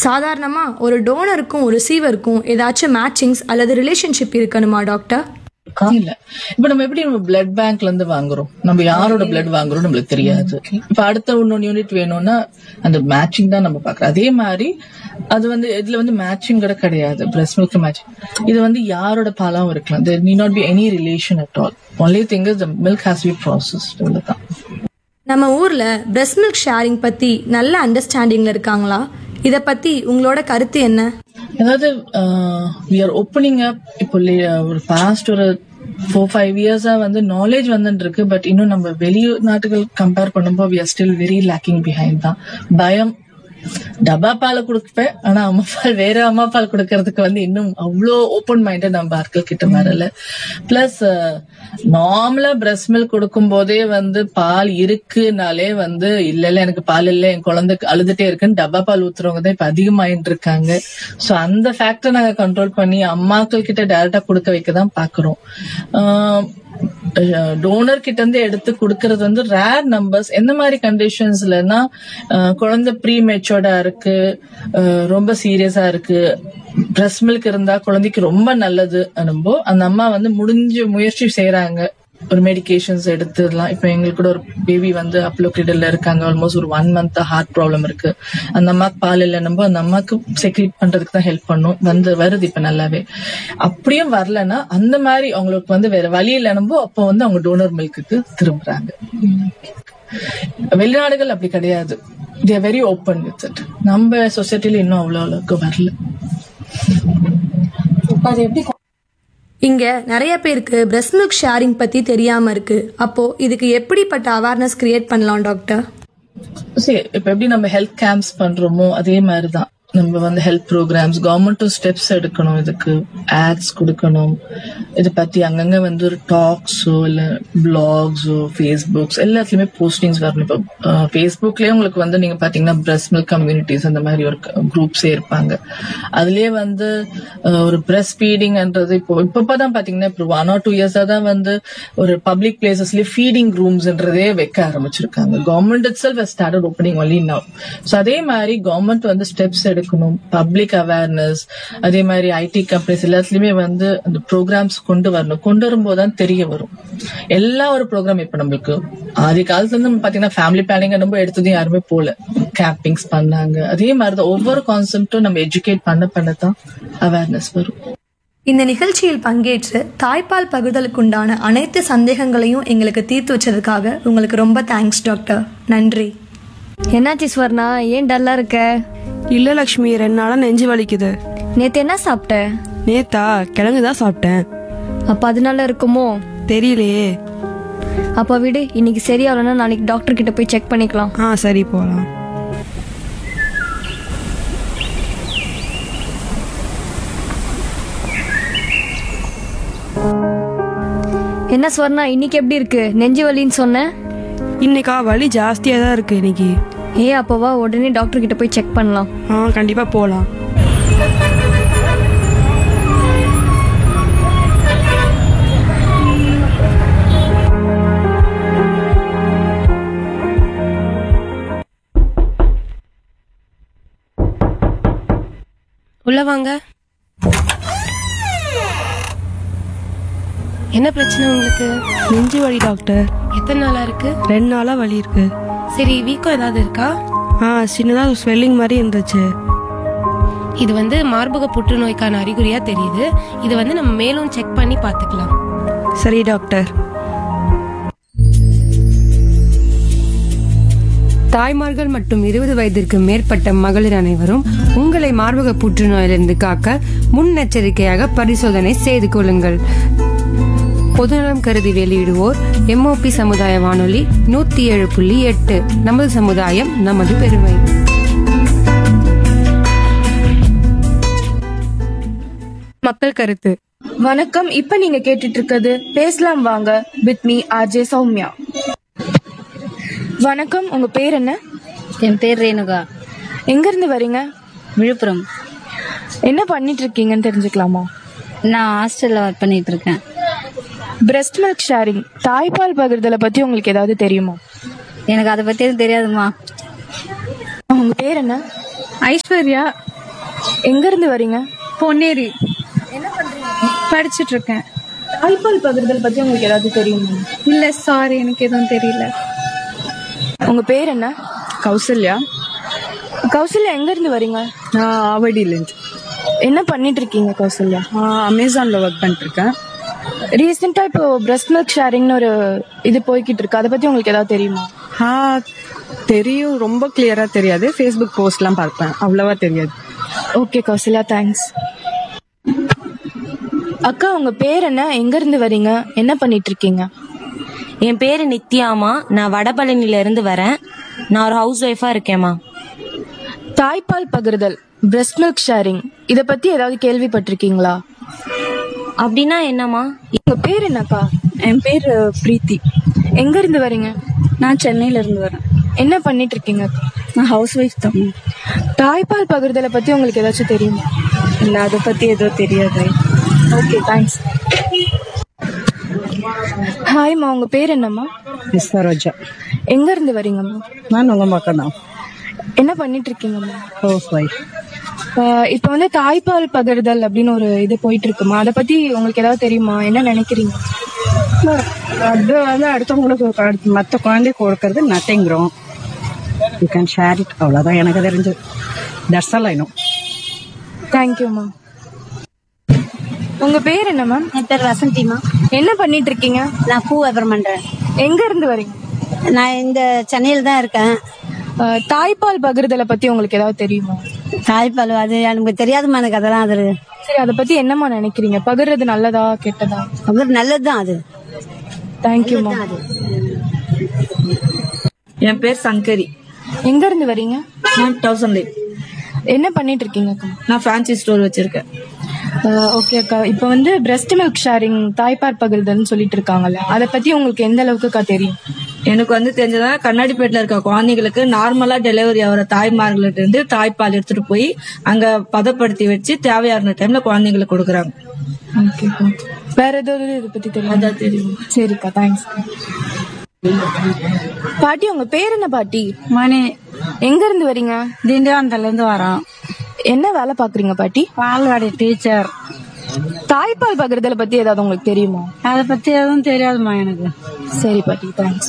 சாதாரணமா ஒரு டோனருக்கும் ஒரு ரிசீவருக்கும் ஏதாச்சும் மேட்சிங்ஸ் அல்லது ரிலேஷன்ஷிப் இருக்கணுமா டாக்டர்? இல்ல. இப்ப நம்ம எப்படி நம்ம பிளட் பேங்க்ல இருந்து வாங்குறோம், நம்ம யாரோட பிளட் வாங்குறோம் நம்மளுக்கு தெரியாது. இப்ப அடுத்த இன்னொன்னு யூனிட் வேணும்னா அந்த மேட்சிங் தான் நம்ம பாக்குறோம். அதே மாதிரி அது இதுல மேட்சிங் கூட கிடையாது. பிரஸ்ட் மில்க் மேட்சிங் இது யாரோட பாலாவும் இருக்கலாம். there need not be any relation at all. only thing is the milk has to be processed. அவ்வளவுதான். நம்ம ஊர்ல பிரஸ்ட் மில்க் ஷேரிங் பத்தி நல்ல அண்டர்ஸ்டாண்டிங்ல இருக்காங்களா? இத பத்தி உங்களோட கருத்து என்ன? அதாவது we are opening up. இப்போ ஒரு பாஸ்ட் ஒரு 4-5 இயர்ஸா நாலேஜ் வந்துட்டு இருக்கு. பட் இன்னும் நம்ம வெளிநாட்டுகள் கம்பேர் பண்ணும்போது we are still very lacking behind தான். பயம். டப்பா பாலை கொடுப்பேன், ஆனா அம்மா பால் வேற அம்மா பால் கொடுக்கறதுக்கு இன்னும் அவ்வளோ ஓப்பன் மைண்டட் நம்ம ஆட்கள் கிட்ட வரல. பிளஸ் நார்மலா பிரஸ்ட் மில்க் கொடுக்கும் போதே பால் இருக்குனாலே இல்ல இல்ல எனக்கு பால் இல்ல என் குழந்தைக்கு அழுதுட்டே இருக்குன்னு டப்பா பால் ஊத்துறவங்க தான் இப்ப அதிகமாயிட்டு இருக்காங்க. சோ அந்த ஃபேக்டர் நாங்க கண்ட்ரோல் பண்ணி அம்மாக்கள் கிட்ட டைரக்டா கொடுக்க வைக்கதான் பாக்குறோம். டோனர் கிட்ட இருந்து எடுத்து கொடுக்கறது ரேர் நம்பர்ஸ். எந்த மாதிரி கண்டிஷன்ஸ்லன்னா குழந்தை ப்ரீ மெச்சோர்டா இருக்கு, ரொம்ப சீரியஸா இருக்கு, பிரஸ்ட் மில்க் இருந்தா குழந்தைக்கு ரொம்ப நல்லது அனுபவோ அந்த அம்மா முடிஞ்ச முயற்சி செய்யறாங்க. ஒரு மெடிகேஷன்ஸ் எடுத்துடலாம். இப்ப எங்களுக்கு கூட ஒரு பேபி அப்ளோக்ரிடல்ல இருக்காங்க. ஆல்மோஸ்ட் ஒரு 1 month ஹார்ட் ப்ராப்ளம் இருக்கு. அந்த அம்மாக்கு பால் இல்லைன்னு அந்த அம்மாக்கு செக்ரீட் பண்றதுக்கு தான் ஹெல்ப் பண்ணும். வருது இப்ப நல்லாவே. அப்படியும் வரலன்னா அந்த மாதிரி அவங்களுக்கு வேற வழி இல்லைன்னு அப்போ அவங்க டோனர் மில்க்கு திரும்புறாங்க. வெளிநாடுகள் அப்படி கிடையாது. they are very open with it. நம்ம சொசைட்டில இன்னும் அவ்வளவு அளவுக்கு வரல. அது எப்படி இங்க நிறைய பேருக்கு பிரஸ்ட் மில்க் ஷேரிங் பத்தி தெரியாம இருக்கு. அப்போ இதுக்கு எப்படிப்பட்ட அவேர்னஸ் கிரியேட் பண்ணலாம் டாக்டர்? இப்ப எப்படி நம்ம ஹெல்த் கேம்ப்ஸ் பண்றோமோ அதே மாதிரிதான் நம்ம ஹெல்த் ப்ரோக்ராம்ஸ் கவர்மெண்ட்டும் ஸ்டெப்ஸ் எடுக்கணும். இதுக்கு ஆட்ஸ் கொடுக்கணும். இதை பத்தி அங்கங்க ஒரு டாக்ஸோ இல்ல பிளாக்ஸோ ஃபேஸ்புக்ஸ் எல்லாத்துலயுமே போஸ்டிங்ஸ் வரணும். இப்போ ஃபேஸ்புக்லயே உங்களுக்கு நீங்க பாத்தீங்கன்னா பிரஸ்ட் மில்க் கம்யூனிட்டிஸ் அந்த மாதிரி ஒரு குரூப்ஸே இருப்பாங்க. அதுலயே ஒரு பிரஸ்ட் ஃபீடிங்ன்றது இப்பதான் பாத்தீங்கன்னா இப்போ 1 or 2 இயர்ஸா தான் ஒரு பப்ளிக் பிளேசஸ்லயே ஃபீடிங் ரூம்ஸ்ன்றதே வைக்க ஆரம்பிச்சிருக்காங்க. Government itself has started opening only now. So அதே மாதிரி கவர்மெண்ட் ஸ்டெப்ஸ் எடுக்கணும். பப்ளிக் அவேர்னஸ் அதே மாதிரி ஐடி கம்பெனிஸ் எல்லாத்துலயுமே அந்த ப்ரோக்ராம்ஸ் கொண்டு வரணும். கொண்டு வரும்போதுதான் தெரிய வரும். எல்லா ஒரு ப்ரோக்ராம் இப்ப நம்மளுக்கு ஆதி காலத்துல இருந்து பாத்தீங்கன்னா ஃபேமிலி பிளானிங் நம்ம எடுத்ததும் யாருமே போல, கேம்பிங்ஸ் பண்ணாங்க. அதே மாதிரிதான் ஒவ்வொரு கான்செப்டும் நம்ம எஜுகேட் பண்ணதான் அவேர்னஸ் வரும். இந்த நிகழ்ச்சியில் பங்கேற்று தாய்ப்பால் பகிர்தலுக்குண்டான அனைத்து சந்தேகங்களையும் எங்களுக்கு தீர்த்து வச்சதுக்காக உங்களுக்கு ரொம்ப தேங்க்ஸ் டாக்டர். நன்றி. என்னாச்சு ஸ்வர்ணா, ஏன் டல்லா இருக்க? இல்ல லட்சுமி, 2 நாளா நெஞ்சு வலிக்குது. நேத்து என்ன சாப்பிட்ட? நேத்தா கிழங்குதான் சாப்பிட்டேன். அப்ப அதனால இருக்குமோ தெரியலையே. அப்ப விடு, இன்னைக்கு சரியாகலன்னா நாளைக்கு டாக்டர் கிட்ட போய் செக் பண்ணிக்கலாம். சரி போலாம். என்ன ஸ்வர்ணா, இன்னைக்கு எப்படி இருக்கு? நெஞ்சு வலின்னு சொன்ன. இன்னைக்கா வலி ஜாஸ்தியா தான் இருக்கு இன்னைக்கு. அப்பவா உடனே டாக்டர் கிட்ட போய் செக் பண்ணலாம். கண்டிப்பா போலாம். உள்ள வாங்க. என்ன பிரச்சனை உங்களுக்கு? நெஞ்சு வலி டாக்டர். எத்தனை நாளா இருக்கு? 2 நாளா வலி இருக்கு. சரி, வீக்கம் ஏதாவது இருக்கா? சின்னதா ஸ்வெல்லிங் மாதிரி இருந்துச்சு. இது மார்பக புற்றுநோய்க்கான அறிகுறியா தெரியுது. இது நம்ம மேலும் செக் பண்ணி பாத்துக்கலாம். சரி டாக்டர். தாய்மார்கள் மற்றும் 20 வயதிற்கு மேற்பட்ட மகளிர் அனைவரும் உங்களை மார்பக புற்றுநோயிலிருந்து காக்க முன்னெச்சரிக்கையாக பரிசோதனை செய்து கொள்ளுங்கள். பொதுநலம் கருதி வெளியிடுவோர் MOP சமுதாய வானொலி 107.8. நமது சமுதாயம் நமது பெருமை. மக்கள் கருத்து. வணக்கம். இப்ப நீங்க கேட்டுட்டு இருக்கிறது பேசலாம் வாங்க வித் மீ RJ சௌமியா. வணக்கம், உங்க பேர் என்ன? என் பேர் ரேணுகா. எங்க இருந்து வரீங்க? விழுப்புரம். என்ன பண்ணிட்டு இருக்கீங்கன்னு தெரிஞ்சுக்கலாமா? நான் ஹாஸ்டல்ல ஒர்க் பண்ணிட்டு இருக்கேன். பிரஸ்ட் மில்க் ஷேரிங், தாய்ப்பால் பகிர்தலை பத்தி உங்களுக்கு ஏதாவது தெரியுமா? எனக்கு அதை பத்தி எதுவும் தெரியாதுமா. உங்க பேர் என்ன? ஐஸ்வர்யா. எங்க இருந்து வரீங்க? பொன்னேரி. படிச்சுட்டு இருக்கேன். தாய்ப்பால் பகிர்தல் பத்தி உங்களுக்கு ஏதாவது தெரியுமா? இல்ல சாரி, எனக்கு எதுவும் தெரியல. உங்க பேர் என்ன? கௌசல்யா. கௌசல்யா எங்க இருந்து வரீங்க? நான் ஆவடியிலேருந்து. என்ன பண்ணிட்டு இருக்கீங்க கௌசல்யா? அமேசான்ல ஒர்க் பண்ணிட்டு இருக்கேன். ரீசெண்டா இப்போ பிரஸ்ட் மில்க் ஷேரிங்னு ஒரு இது போய்கிட்டு இருக்கு, அதை பத்தி உங்களுக்கு ஏதாவது தெரியுமா? தெரியும், ரொம்ப கிளியரா தெரியாது. ஃபேஸ்புக் போஸ்ட்லாம் பார்ப்பேன், அவ்வளவா தெரியாது. Okay Kausalya, thanks. அக்கா உங்க பேர் என்ன? எங்க இருந்து வரீங்க? என்ன பண்ணிட்டு இருக்கீங்க? என் பேரு நித்யாமா. நான் வடபழனில இருந்து வரேன். நான் ஒரு ஹவுஸ் ஒய்ஃபா இருக்கேம்மா. தாய்ப்பால் பகிர்தல், பிரஸ்ட் மில்க் ஷேரிங், இத பத்தி ஏதாவது கேள்விப்பட்டிருக்கீங்களா? அப்படின்னா என்னம்மா? உங்க பேர் என்னக்கா? என் பேர் பிரீத்தி. எங்க இருந்து வரீங்க? நான் சென்னையில இருந்து வரேன். என்ன பண்ணிட்டு இருக்கீங்க? நான் ஹவுஸ் ஒய்ஃப் தான். தாய்ப்பால் பகிர்தலை பத்தி உங்களுக்கு ஏதாச்சும் தெரியுமா? இல்ல, அதை பத்தி எதுவும் தெரியாது. Okay, thanks. ஹாய்மா, உங்க பேர் என்னம்மா? விஸ்வராஜா. எங்க இருந்து வரீங்கம்மா? நான் உங்க மக்கள் தான். என்ன பண்ணிட்டு இருக்கீங்கம்மா? House wife. இப்ப வந்து தாய்ப்பால் பகிர்தல் அப்படின்னு ஒரு இது போயிட்டு இருக்குமா, அதை பத்தி உங்களுக்கு ஏதாவது தெரியுமா? என்ன நினைக்கிறீங்க? அது வந்து அடுத்தவங்களுக்கு மற்ற குழந்தை கொடுக்கறது நத்திங்கிறோம். யூ கேன் ஷேர் இட், அவ்வளோதான் எனக்கு தெரிஞ்சு. That's all I know. தேங்க்யூம்மா. உங்க பேர் என்ன மேம்? என் பேர் வசந்திமா. என்ன பண்ணிட்டு இருக்கீங்க? நான் பூ வியாபாரம் பண்றேன். எங்க இருந்து வரீங்க? நான் இந்த சென்னையில் தான் இருக்கேன். தாய்ப்பால் பகிர்தலை பத்தி உங்களுக்கு ஏதாவது தெரியுமா? தாய்ப்பால் அது எனக்கு தெரியாதுமா, எனக்கு அதெல்லாம். அது சரி, அதை பத்தி என்னம்மா நினைக்கிறீங்க? பகிர்றது நல்லதா கெட்டதா? பகிர் நல்லதுதான். அது தேங்க்யூம்மா. என் பேர் சங்கரி. எங்க இருந்து வரீங்க? நான் 1000 லைன். என்ன பண்ணிட்டு இருக்கீங்க அக்கா? நான் ஃபேன்சி ஸ்டோர் வச்சிருக்கேன். ஓகே அக்கா, இப்போ வந்து பிரஸ்ட் மில்க் ஷேரிங், தாய்ப்பால் பகிர்தல்னு சொல்லிட்டு இருக்காங்கல்ல, அதை பத்தி உங்களுக்கு எந்த அளவுக்கு தெரியும்? எனக்கு வந்து தெரிஞ்சதா, கண்ணாடிப்பேட்டில் இருக்க குழந்தைங்களுக்கு நார்மலா டெலிவரி ஆகிற தாய்மார்கள்ட்ட இருந்து தாய்ப்பால் எடுத்துட்டு போய் அங்க பதப்படுத்தி வச்சு தேவையான டைம்ல குழந்தைங்களுக்கு கொடுக்குறாங்க. வேற ஏதாவது இதை பத்தி தெரியும்? தெரியும். சரிக்கா, தேங்க்ஸ். பாட்டி உங்க பேர் என்ன பாட்டி? மணி. எங்க இருந்து வரீங்க? திண்டிவனத்துல இருந்து வரோம். என்ன வேலை பாக்குறீங்க பாட்டி? பால்வாடி டீச்சர். தாய்ப்பால் பகிர்தலை பத்தி ஏதாவது உங்களுக்கு தெரியுமா? அதை பத்தி எதுவும் தெரியாதுமா எனக்கு. சரி பாட்டி, தேங்க்ஸ்.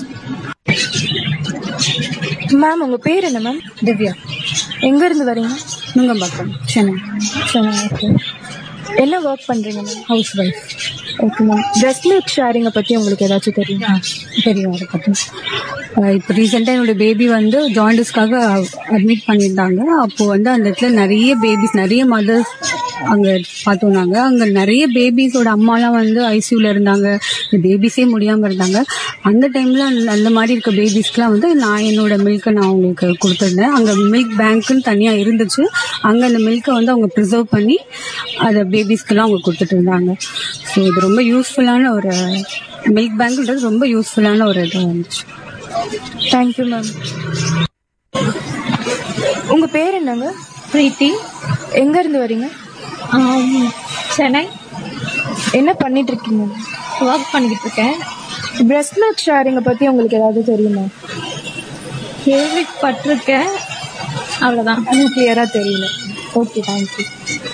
மேம் உங்க பேர் என்ன மேம்? திவ்யா. எங்க இருந்து வரீங்க? நுங்கம்பாக்கம், சென்னை. ஓகே. என்ன ஒர்க் பண்றீங்க ma'am? House wife. Okay ma'am. Breast milk ஷேரிங்கை பத்தி உங்களுக்கு ஏதாச்சும் தெரியுமா? தெரியும் அதை பத்தி. இப்போ ரீசெண்டாக என்னோட பேபி வந்து ஜாண்டிஸ்க்காக அட்மிட் பண்ணியிருந்தாங்க. அப்போ வந்து அந்த இடத்துல நிறைய பேபிஸ், நிறைய மதர்ஸ் அங்கே பார்த்தோம். நாங்கள் அங்கே நிறைய பேபிஸோட அம்மாலாம் வந்து ஐசியூவில் இருந்தாங்க. பேபிஸே முடியாமல் இருந்தாங்க. அந்த டைமில் அந்த மாதிரி இருக்க பேபிஸ்க்குலாம் வந்து நான் என்னோட மில்கை நான் அவங்களுக்கு கொடுத்துருந்தேன். அங்கே மில்க் பேங்க்குன்னு தனியாக இருந்துச்சு. அங்கே அந்த மில்கை வந்து அவங்க ப்ரிசர்வ் பண்ணி அதை பேபிஸ்க்கெல்லாம் அவங்க கொடுத்துட்டு இருந்தாங்க. ஸோ இது ரொம்ப யூஸ்ஃபுல்லான ஒரு மில்க் பேங்க்ன்றது ரொம்ப யூஸ்ஃபுல்லான ஒரு இது வந்துச்சு. Thank you ma'am. உங்க பேர் என்னங்க? பிரீத்தி. எங்க இருந்து வரீங்க? சென்னை. என்ன பண்ணிட்டு இருக்கீங்க? ஒர்க் பண்ணிக்கிட்டு இருக்கேன். பிரஸ்ட் மில்க் ஷேரிங்கை பத்தி உங்களுக்கு ஏதாவது தெரியுமா? கேள்விப்பட்டிருக்கேன், அவ்வளவுதான். கிளியரா தெரியல. Okay, thank you.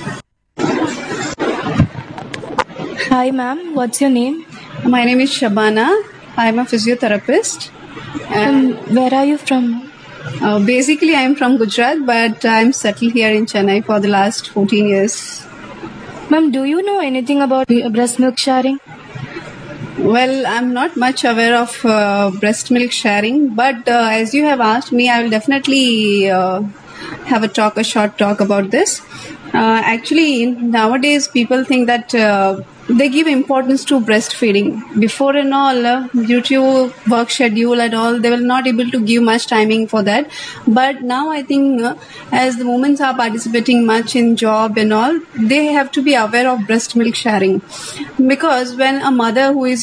Hi ma'am, what's your name? My name is Shabana. I am a physiotherapist. Where are you from? Basically, I am from Gujarat, but I am settled here in Chennai for the last 14 years. Ma'am, do you know anything about breast milk sharing? Well, I'm not much aware of breast milk sharing, but as you have asked me, I will definitely have a short talk about this. Actually, nowadays people think that they give importance to breastfeeding. Before and all, due to work schedule and all, they will not able to give much timing for that. But now I think as the women are participating much in job and all, they have to be aware of breast milk sharing. Because when a mother who is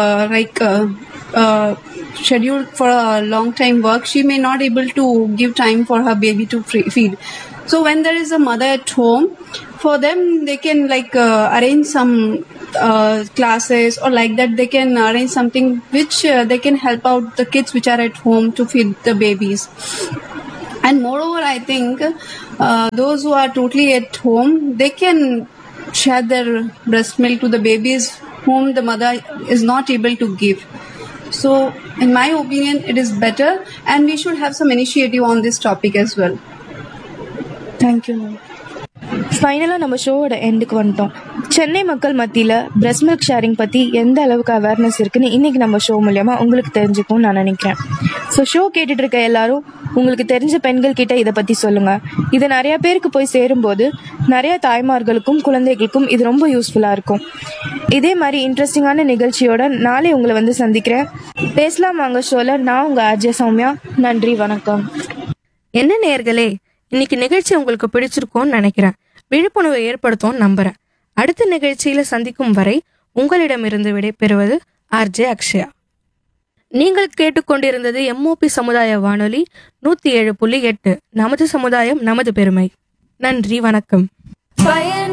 scheduled for a long time work, she may not able to give time for her baby to feed. So when there is a mother at home, for them they can arrange some classes or like that. They can arrange something which they can help out the kids which are at home to feed the babies. And moreover, I think those who are totally at home, they can share their breast milk to the babies whom the mother is not able to give. So in my opinion, it is better, and we should have some initiative on this topic as well. Thank you ma'am. ஃபைனலாக நம்ம ஷோவோட எண்டுக்கு வந்துட்டோம். சென்னை மக்கள் மத்தியில் breast milk sharing பற்றி எந்த அளவுக்கு அவேர்னஸ் இருக்குன்னு இன்னைக்கு நம்ம ஷோ மூலயமா உங்களுக்கு தெரிஞ்சுக்கும்னு நான் நினைக்கிறேன். ஸோ ஷோ கேட்டுட்டு இருக்க எல்லாரும் உங்களுக்கு தெரிஞ்ச பெண்கள் கிட்ட இதை பற்றி சொல்லுங்கள். இது நிறைய பேருக்கு போய் சேரும்போது நிறைய தாய்மார்களுக்கும் குழந்தைகளுக்கும் இது ரொம்ப யூஸ்ஃபுல்லாக இருக்கும். இதே மாதிரி இன்ட்ரெஸ்டிங்கான நிகழ்ச்சியோட நாளை உங்களை வந்து சந்திக்கிறேன். பேசலாம் வாங்க ஷோவில் நான் உங்கள் ஆர்ஜே சௌமியா. நன்றி, வணக்கம். என்ன நேயர்களே, இன்னைக்கு நிகழ்ச்சி உங்களுக்கு பிடிச்சிருக்கும்னு நினைக்கிறேன். விழிப்புணர்வை ஏற்படுத்தும் நம்புறேன். அடுத்த நிகழ்ச்சியில சந்திக்கும் வரை உங்களிடமிருந்து விடை பெறுவது ஆர்ஜே அக்ஷயா. நீங்கள் கேட்டுக்கொண்டிருந்தது MOP சமுதாய வானொலி 107.8. நமது சமுதாயம் நமது பெருமை. நன்றி, வணக்கம்.